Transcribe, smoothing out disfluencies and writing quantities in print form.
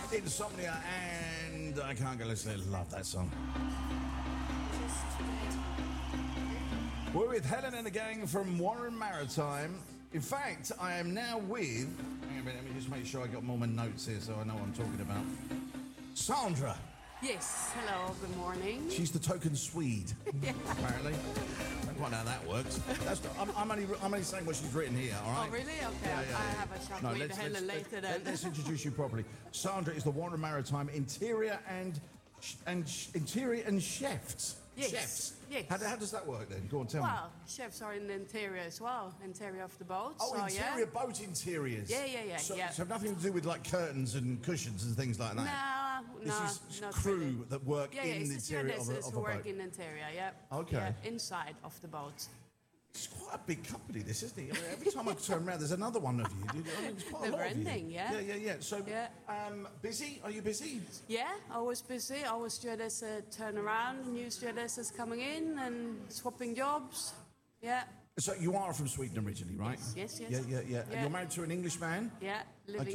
Insomnia, and I can't go listen. I love that song. We're with Helen and the gang from Warren Maritime. In fact, I am now with... Hang on a minute, let me just make sure I got more of my notes here so I know what I'm talking about. Sandra. Yes, hello, good morning. She's the token Swede, apparently. I don't quite know how that works. I'm only saying what she's written here, all right? Oh, really? Okay, Yeah, I have a chat with Helen later then. Let's introduce you properly. Sandra is the Warren Maritime interior and chefs. Yes. Chefs. Yes. How does that work then? Go on, tell me. Well, chefs are in the interior as well, interior of the boat. Oh, so, interior, yeah. boat interiors. Yeah. So nothing to do with like curtains and cushions and things like that? No, This is not crew really. that work in the interior of a who work boat. in the interior, yeah. Okay. Yeah, inside of the boat. It's quite a big company, this, isn't it? I mean, every time I turn around, there's another one of you. I mean, it's quite a lot of you. Never ending, yeah. Yeah. So, busy? Are you busy? Yeah, always busy. Always stewardess turn around, new stewardesses coming in and swapping jobs. Yeah. So you are from Sweden originally, right? Yes. Yeah. And you're married to an English man? Yeah, living